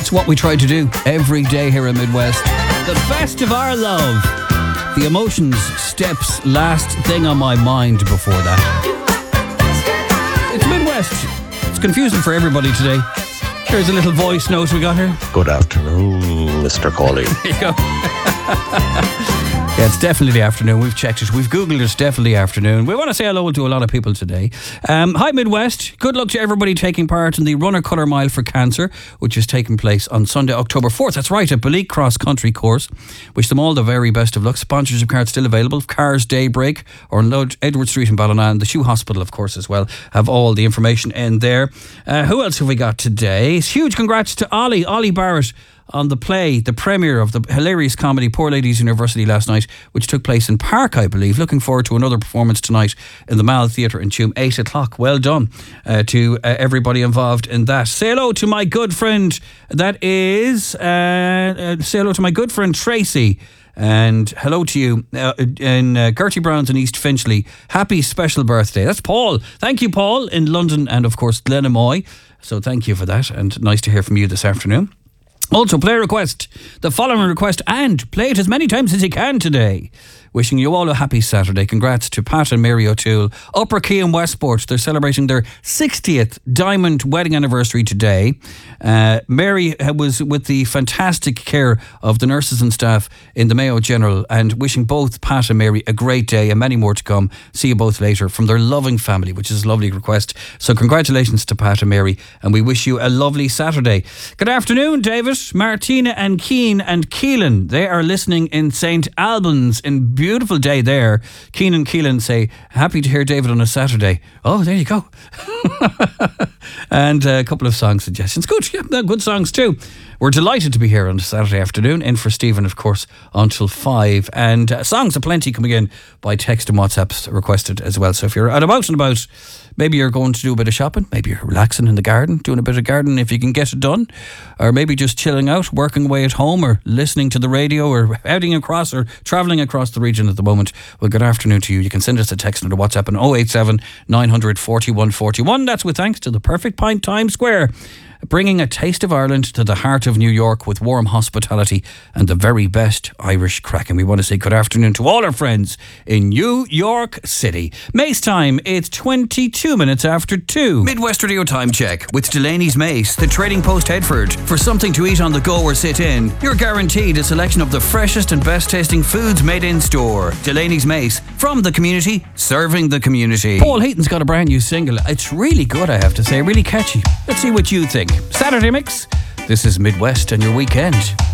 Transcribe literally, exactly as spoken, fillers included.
That's what we try to do every day here in Midwest. The best of our love. The Emotions, Steps, last thing on my mind before that. It's Midwest. It's confusing for everybody today. Here's a little voice note we got here. Good afternoon, Mister Cawley. There you go. Yeah, it's definitely the afternoon. We've checked it. We've Googled it. It's definitely the afternoon. We want to say hello to a lot of people today. Um, hi, Midwest. Good luck to everybody taking part in the Runner Colour Mile for Cancer, which is taking place on Sunday, October fourth. That's right, at Balik Cross Country Course. Wish them all the very best of luck. Sponsorship cards still available. Cars Daybreak or in Edward Street in Ballina. The Shoe Hospital, of course, as well. Have all the information in there. Uh, who else have we got today? Huge congrats to Ollie, Ollie Barrett, on the play, the premiere of the hilarious comedy Poor Ladies University last night, which took place in Park, I believe. Looking forward to another performance tonight in the Mall Theatre in Tuam, eight o'clock. Well done uh, to uh, everybody involved in that. Say hello to my good friend, that is, uh, uh, say hello to my good friend Tracy. And hello to you uh, in uh, Gertie Brown's in East Finchley. Happy special birthday. That's Paul. Thank you, Paul, in London and, of course, Glenamoy. So thank you for that, and nice to hear from you this afternoon. Also, play request, the following request, and play it as many times as you can today. Wishing you all a happy Saturday. Congrats to Pat and Mary O'Toole. Upper Key and Westport, they're celebrating their sixtieth diamond wedding anniversary today. Uh, Mary was with the fantastic care of the nurses and staff in the Mayo General, and wishing both Pat and Mary a great day and many more to come. See you both later from their loving family, which is a lovely request. So congratulations to Pat and Mary, and we wish you a lovely Saturday. Good afternoon, David, Martina and Keane and Keelan. They are listening in Saint Albans in beautiful day there. Keane and Keelan say, happy to hear David on a Saturday. Oh, there you go. And a couple of song suggestions. Good, yeah, good songs too. We're delighted to be here on a Saturday afternoon, in for Stephen, of course, until five. And uh, songs are plenty coming in by text and WhatsApps requested as well. So if you're out about and about, maybe you're going to do a bit of shopping, maybe you're relaxing in the garden, doing a bit of gardening if you can get it done, or maybe just chilling out, working away at home, or listening to the radio, or heading across or travelling across the region at the moment. Well, good afternoon to you. You can send us a text or a WhatsApp on oh eight seven, nine hundred, forty-one forty-one. That's with thanks to the Perfect Pint Times Square, bringing a taste of Ireland to the heart of New York with warm hospitality and the very best Irish crack. And we want to say good afternoon to all our friends in New York City. Mace time, it's twenty-two minutes after two. Midwest Radio Time Check with Delaney's Mace, the Trading Post Headford. For something to eat on the go or sit in, you're guaranteed a selection of the freshest and best tasting foods made in store. Delaney's Mace, from the community, serving the community. Paul Heaton's got a brand new single. It's really good, I have to say, really catchy. Let's see what you think. Saturday Mix. This is Midwest and your weekend.